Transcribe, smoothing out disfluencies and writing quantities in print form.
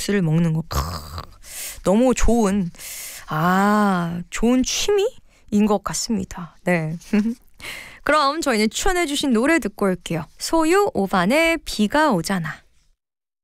쌀국수를 먹는 거. 너무 좋은 취미인 것 같습니다. 네. 그럼 저희는 추천해주신 노래 듣고 올게요. 소유 오반의 비가 오잖아.